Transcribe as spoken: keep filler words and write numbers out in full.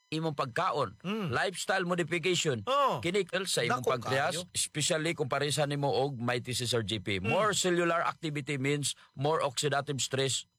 imong pagkaon, Mm. lifestyle modification, Oh. kinikil sa imong Dako pankreas, kayo. especially kung parisa nimo og may T C Sir G P. More cellular activity means more oxidative stress